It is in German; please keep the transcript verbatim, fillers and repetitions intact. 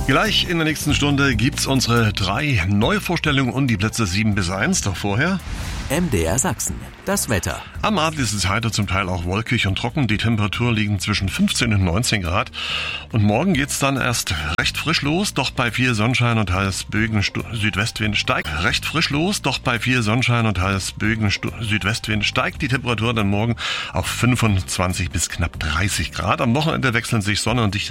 Gleich in der nächsten Stunde gibt's unsere drei Neuvorstellungen und die Plätze sieben bis eins. Doch vorher M D R Sachsen, das Wetter. Am Abend ist es heiter, zum Teil auch wolkig und trocken. Die Temperatur liegen zwischen fünfzehn und neunzehn Grad. Und morgen geht's dann erst recht frisch los, doch bei viel Sonnenschein und teils Bögen Südwestwind steigt. Recht frisch los, doch bei viel Sonnenschein und teils Bögen Südwestwind steigt die Temperatur dann morgen auf fünfundzwanzig bis knapp dreißig Grad. Am Wochenende wechseln sich Sonne und dichter